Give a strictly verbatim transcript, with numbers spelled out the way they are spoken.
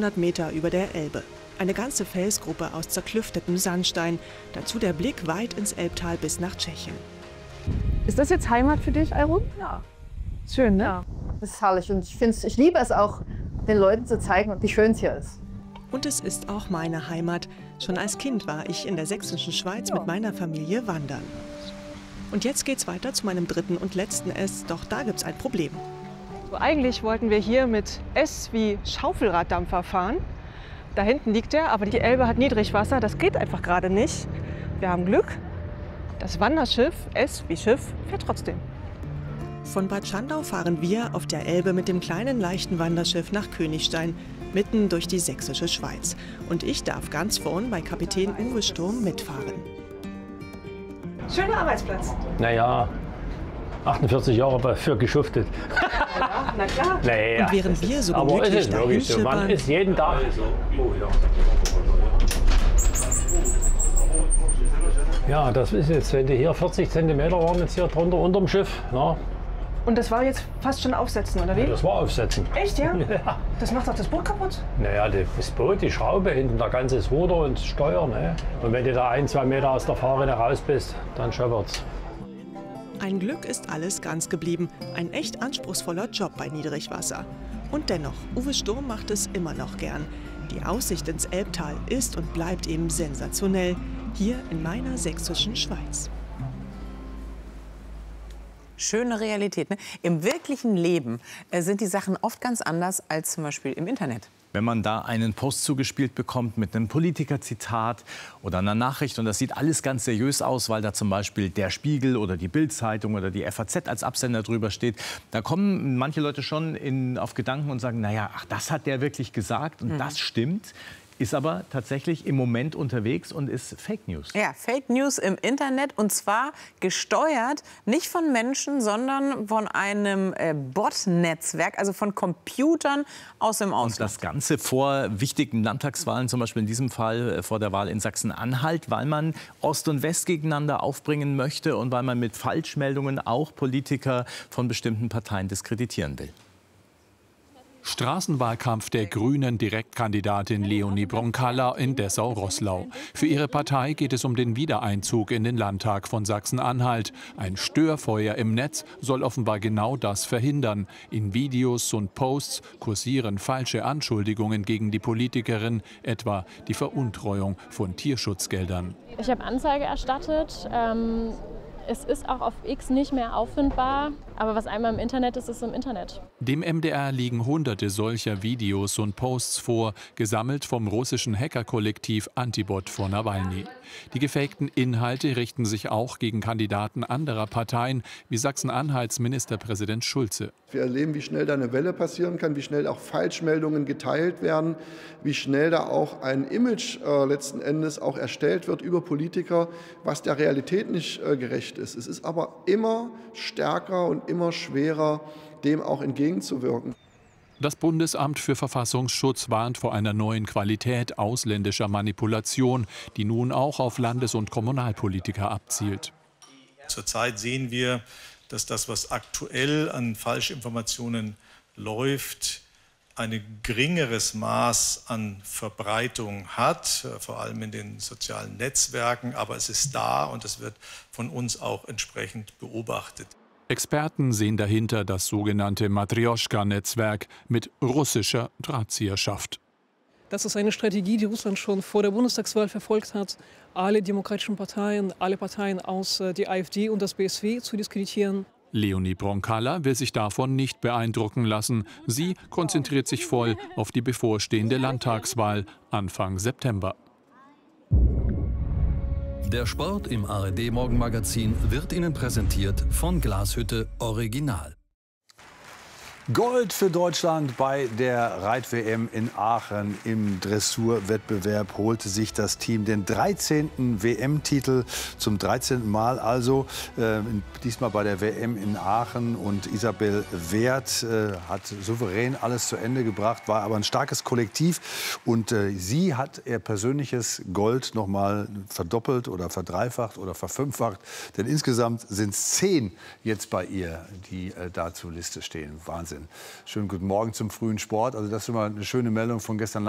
achthundert Meter über der Elbe. Eine ganze Felsgruppe aus zerklüftetem Sandstein. Dazu der Blick weit ins Elbtal bis nach Tschechien. Ist das jetzt Heimat für dich, Ayrun? Ja. Schön, ne? Ja. Das ist herrlich und ich, find's, ich liebe es auch, den Leuten zu zeigen, wie schön es hier ist. Und es ist auch meine Heimat. Schon als Kind war ich in der sächsischen Schweiz ja. mit meiner Familie wandern. Und jetzt geht's weiter zu meinem dritten und letzten S, doch da gibt's ein Problem. So, eigentlich wollten wir hier mit S wie Schaufelraddampfer fahren. Da hinten liegt er, aber die Elbe hat Niedrigwasser, das geht einfach gerade nicht. Wir haben Glück, das Wanderschiff, S wie Schiff, fährt trotzdem. Von Bad Schandau fahren wir auf der Elbe mit dem kleinen leichten Wanderschiff nach Königstein, mitten durch die sächsische Schweiz. Und ich darf ganz vorn bei Kapitän Uwe Sturm mitfahren. Schöner Arbeitsplatz. Naja, achtundvierzig Jahre dafür geschuftet. Ja, na klar. Naja, und während wir so aber gemütlich es ist wirklich so. Man ist jeden Tag. Ja, das ist jetzt, wenn die hier vierzig Zentimeter waren jetzt hier drunter unterm Schiff. Na? Und das war jetzt fast schon Aufsetzen, oder wie? Ja, das war Aufsetzen. Echt, ja? Ja. Das macht doch das Boot kaputt? Naja, das Boot, die Schraube, hinten der ganze Ruder und das Steuer. Ne? Und wenn du da ein, zwei Meter aus der Fahrrinne raus bist, dann schöpfert's. Ein Glück ist alles ganz geblieben. Ein echt anspruchsvoller Job bei Niedrigwasser. Und dennoch, Uwe Sturm macht es immer noch gern. Die Aussicht ins Elbtal ist und bleibt eben sensationell. Hier in meiner sächsischen Schweiz. Schöne Realität. Ne? Im wirklichen Leben äh, sind die Sachen oft ganz anders als zum Beispiel im Internet. Wenn man da einen Post zugespielt bekommt mit einem Politikerzitat oder einer Nachricht und das sieht alles ganz seriös aus, weil da zum Beispiel der Spiegel oder die Bild-Zeitung oder die F A Z als Absender drüber steht, da kommen manche Leute schon in, auf Gedanken und sagen, naja, ach, das hat der wirklich gesagt und mhm. das stimmt. Ist aber tatsächlich im Moment unterwegs und ist Fake News. Ja, Fake News im Internet und zwar gesteuert nicht von Menschen, sondern von einem äh, Bot-Netzwerk, also von Computern aus dem Ausland. Und das Ganze vor wichtigen Landtagswahlen, zum Beispiel in diesem Fall äh, vor der Wahl in Sachsen-Anhalt, weil man Ost und West gegeneinander aufbringen möchte und weil man mit Falschmeldungen auch Politiker von bestimmten Parteien diskreditieren will. Straßenwahlkampf der grünen Direktkandidatin Leonie Bronkala in Dessau-Roßlau. Für ihre Partei geht es um den Wiedereinzug in den Landtag von Sachsen-Anhalt. Ein Störfeuer im Netz soll offenbar genau das verhindern. In Videos und Posts kursieren falsche Anschuldigungen gegen die Politikerin, etwa die Veruntreuung von Tierschutzgeldern. Ich habe Anzeige erstattet. Ähm Es ist auch auf X nicht mehr auffindbar, aber was einmal im Internet ist, ist im Internet. Dem M D R liegen hunderte solcher Videos und Posts vor, gesammelt vom russischen Hackerkollektiv Antibot vor Nawalny. Die gefakten Inhalte richten sich auch gegen Kandidaten anderer Parteien, wie Sachsen-Anhalts Ministerpräsident Schulze. Wir erleben, wie schnell da eine Welle passieren kann, wie schnell auch Falschmeldungen geteilt werden, wie schnell da auch ein Image äh, letzten Endes auch erstellt wird über Politiker, was der Realität nicht äh, gerecht ist. Es ist aber immer stärker und immer schwerer, dem auch entgegenzuwirken. Das Bundesamt für Verfassungsschutz warnt vor einer neuen Qualität ausländischer Manipulation, die nun auch auf Landes- und Kommunalpolitiker abzielt. Zurzeit sehen wir, dass das, was aktuell an Falschinformationen läuft, ein geringeres Maß an Verbreitung hat, vor allem in den sozialen Netzwerken. Aber es ist da und es wird von uns auch entsprechend beobachtet. Experten sehen dahinter das sogenannte Matrjoschka-Netzwerk mit russischer Drahtzieherschaft. Das ist eine Strategie, die Russland schon vor der Bundestagswahl verfolgt hat, alle demokratischen Parteien, alle Parteien außer die AfD und das B S W zu diskreditieren. Leonie Bronkala will sich davon nicht beeindrucken lassen. Sie konzentriert sich voll auf die bevorstehende Landtagswahl Anfang September. Der Sport im A R D-Morgenmagazin wird Ihnen präsentiert von Glashütte Original. Gold für Deutschland bei der Reit-W M in Aachen. Im Dressurwettbewerb holte sich das Team den dreizehnten W M-Titel, zum dreizehnten Mal also. Äh, diesmal bei der W M in Aachen. Und Isabel Wert äh, hat souverän alles zu Ende gebracht, war aber ein starkes Kollektiv. Und äh, sie hat ihr persönliches Gold noch mal verdoppelt oder verdreifacht oder verfünffacht. Denn insgesamt sind es zehn jetzt bei ihr, die äh, da zur Liste stehen. Wahnsinn. Schönen guten Morgen zum frühen Sport. Also das ist immer eine schöne Meldung von gestern.